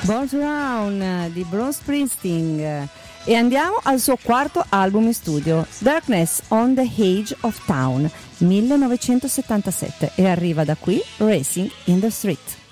Born Around di Bruce Springsteen, e andiamo al suo quarto album in studio, Darkness on the Edge of Town 1977, e arriva da qui Racing in the Street.